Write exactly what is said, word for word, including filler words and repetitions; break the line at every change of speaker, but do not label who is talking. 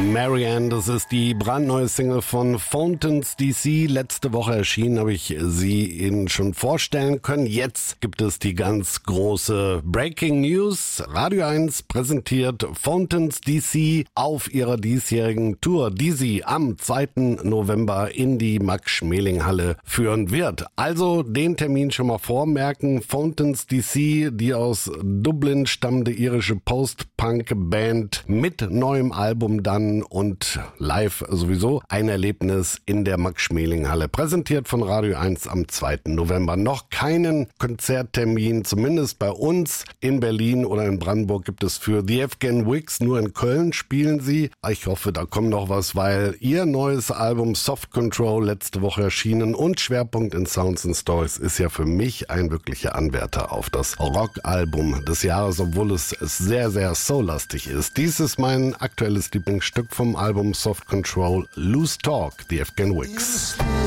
Marianne, das ist die brandneue Single von Fountains D C. Letzte Woche erschienen, habe ich sie Ihnen schon vorstellen können. Jetzt gibt es die ganz große Breaking News. Radio eins präsentiert Fountains D C auf ihrer diesjährigen Tour, die sie am zweiten November in die Max-Schmeling-Halle führen wird. Also den Termin schon mal vormerken. Fountains D C, die aus Dublin stammende irische Post-Punk-Band mit neuem Album dann und live sowieso ein Erlebnis in der Max-Schmeling-Halle. Präsentiert von Radio eins am zweiten November. Noch keinen Konzerttermin, zumindest bei uns in Berlin oder in Brandenburg gibt es für The Afghan Wigs. Nur in Köln spielen sie. Ich hoffe, da kommt noch was, weil ihr neues Album Soft Control letzte Woche erschienen und Schwerpunkt in Sounds and Stories ist ja für mich ein wirklicher Anwärter auf das Rock-Album des Jahres, obwohl es sehr, sehr soul-lastig ist. Dies ist mein aktuelles Lieblingsstück vom Album Soft Control, Loose Talk, The Afghan Wigs.